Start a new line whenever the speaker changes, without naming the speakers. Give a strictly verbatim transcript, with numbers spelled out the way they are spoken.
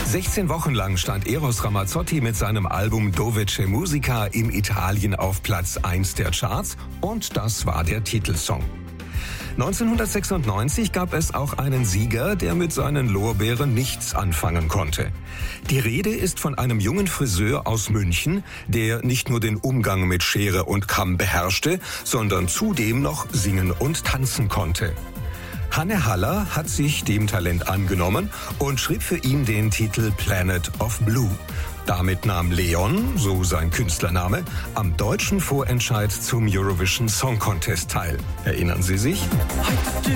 sechzehn Wochen lang stand Eros Ramazzotti mit seinem Album Dove c'è musica in Italien auf Platz eins der Charts und das war der Titelsong. neunzehnhundertsechsundneunzig gab es auch einen Sieger, der mit seinen Lorbeeren nichts anfangen konnte. Die Rede ist von einem jungen Friseur aus München, der nicht nur den Umgang mit Schere und Kamm beherrschte, sondern zudem noch singen und tanzen konnte. Hanne Haller hat sich dem Talent angenommen und schrieb für ihn den Titel Planet of Blue. Damit nahm Leon, so sein Künstlername, am deutschen Vorentscheid zum Eurovision Song Contest teil. Erinnern Sie sich?